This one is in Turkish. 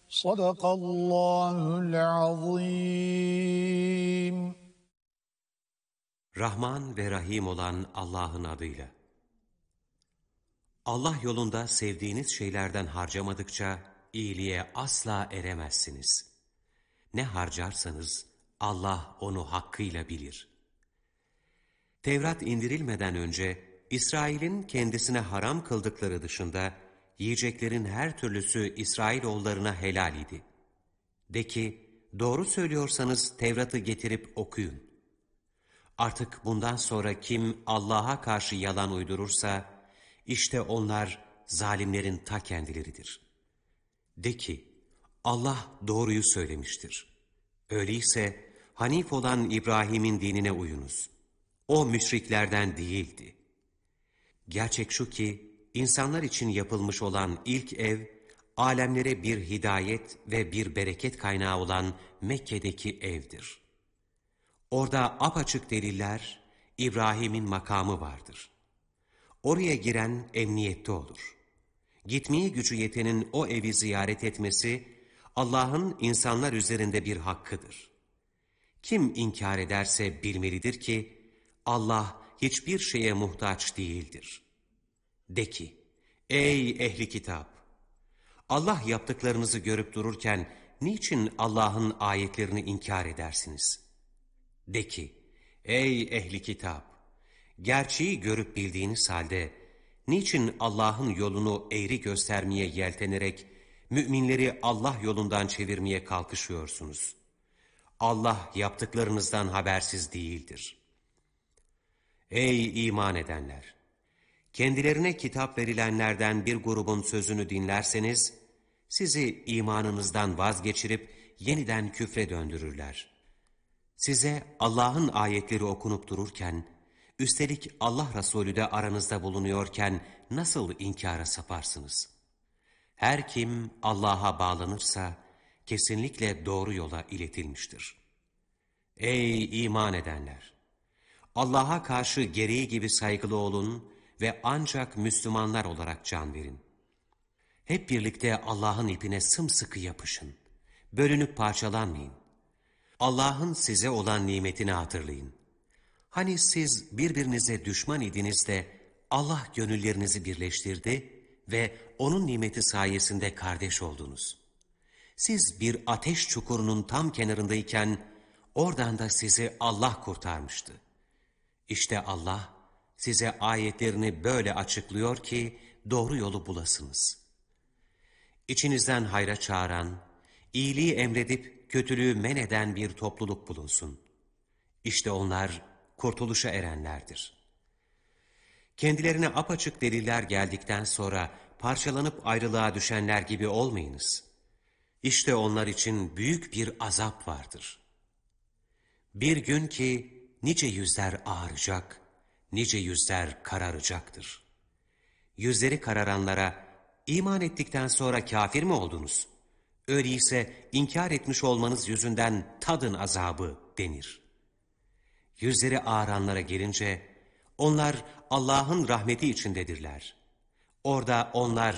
Sadakallahul azim. Rahman ve Rahim olan Allah'ın adıyla. Allah yolunda sevdiğiniz şeylerden harcamadıkça iyiliğe asla eremezsiniz. Ne harcarsanız Allah onu hakkıyla bilir. Tevrat indirilmeden önce İsrail'in kendisine haram kıldıkları dışında yiyeceklerin her türlüsü İsrailoğullarına helal idi. De ki, doğru söylüyorsanız Tevrat'ı getirip okuyun. Artık bundan sonra kim Allah'a karşı yalan uydurursa, işte onlar zalimlerin ta kendileridir. De ki, Allah doğruyu söylemiştir. Öyleyse Hanif olan İbrahim'in dinine uyunuz. O müşriklerden değildi. Gerçek şu ki, insanlar için yapılmış olan ilk ev, alemlere bir hidayet ve bir bereket kaynağı olan Mekke'deki evdir. Orada apaçık deliller, İbrahim'in makamı vardır. Oraya giren emniyette olur. Gitmeye gücü yetenin o evi ziyaret etmesi, Allah'ın insanlar üzerinde bir hakkıdır. Kim inkar ederse bilmelidir ki, Allah hiçbir şeye muhtaç değildir. De ki, ey ehli kitap! Allah yaptıklarınızı görüp dururken, niçin Allah'ın ayetlerini inkar edersiniz? De ki, ey ehli kitap! Gerçeği görüp bildiğiniz halde, niçin Allah'ın yolunu eğri göstermeye yeltenerek, müminleri Allah yolundan çevirmeye kalkışıyorsunuz? Allah yaptıklarınızdan habersiz değildir. Ey iman edenler! Kendilerine kitap verilenlerden bir grubun sözünü dinlerseniz, sizi imanınızdan vazgeçirip yeniden küfre döndürürler. Size Allah'ın ayetleri okunup dururken, üstelik Allah Resulü de aranızda bulunuyorken nasıl inkara saparsınız? Her kim Allah'a bağlanırsa kesinlikle doğru yola iletilmiştir. Ey iman edenler! Allah'a karşı gereği gibi saygılı olun ve ancak Müslümanlar olarak can verin. Hep birlikte Allah'ın ipine sımsıkı yapışın. Bölünüp parçalanmayın. Allah'ın size olan nimetini hatırlayın. Hani siz birbirinize düşman idiniz de Allah gönüllerinizi birleştirdi ve onun nimeti sayesinde kardeş oldunuz. Siz bir ateş çukurunun tam kenarındayken oradan da sizi Allah kurtarmıştı. İşte Allah size ayetlerini böyle açıklıyor ki doğru yolu bulasınız. İçinizden hayra çağıran, iyiliği emredip kötülüğü men eden bir topluluk bulunsun. İşte onlar kurtuluşa erenlerdir. Kendilerine apaçık deliller geldikten sonra parçalanıp ayrılığa düşenler gibi olmayınız. İşte onlar için büyük bir azap vardır. Bir gün ki nice yüzler ağaracak, nice yüzler kararacaktır. Yüzleri kararanlara, iman ettikten sonra kafir mi oldunuz? Öyleyse inkar etmiş olmanız yüzünden tadın azabı denir. Yüzleri ağaranlara gelince, onlar Allah'ın rahmeti içindedirler. Orada onlar